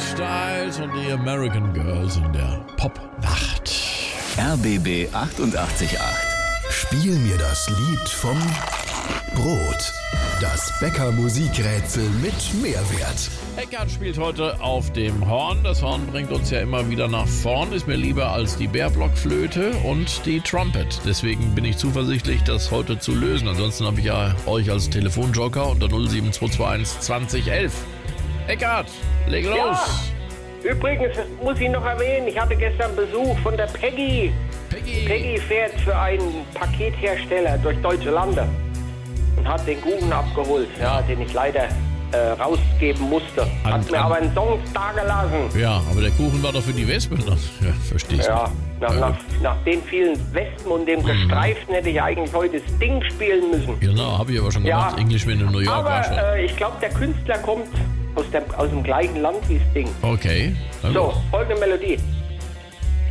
Styles und die American Girls in der Popnacht. RBB 88.8. Spiel mir das Lied vom Brot. Das Bäcker-Musikrätsel mit Mehrwert. Eckart spielt heute auf dem Horn. Das Horn bringt uns ja immer wieder nach vorn. Ist mir lieber als die Bärblockflöte und die Trumpet. Deswegen bin ich zuversichtlich, das heute zu lösen. Ansonsten habe ich ja euch als Telefonjoker unter 07221 2011. Eckart, leg los. Ja. Übrigens muss ich noch erwähnen, ich hatte gestern Besuch von der Peggy. Peggy fährt für einen Pakethersteller durch deutsche Lande und hat den Kuchen abgeholt, ja, den ich leider rausgeben musste. Hat mir aber einen Song dagelassen. Ja, aber der Kuchen war doch für die Wespen. Ja, verstehst du. Ja, nach den vielen Wespen und dem Gestreiften hätte ich eigentlich heute Sting spielen müssen. Genau, habe ich aber schon gemacht. Englishman in New York war schon. Aber ich glaube, der Künstler kommt aus dem gleichen Land wie Sting. Okay. So, folgende Melodie.